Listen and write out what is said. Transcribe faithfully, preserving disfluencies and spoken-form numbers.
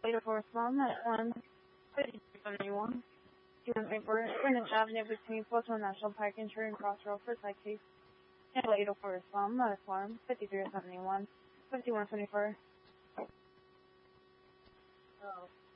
eight oh four Slum at one fifty-three seventy-one. two one eight four Greenwich Avenue between Floatwell National Park and Turing Cross Road for site case. Handle eight oh four Slum at Farm fifty-three seventy-one. fifty-one twenty-four. Oh.